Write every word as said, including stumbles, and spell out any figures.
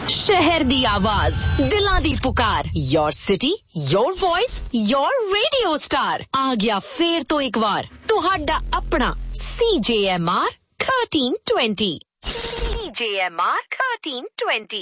शहर दी आवाज, दिलां दी पुकार, your city, your voice, your radio star. आ गया फेर तो एक बार तुहाडा अपना C J M R thirteen twenty। C J M R thirteen twenty।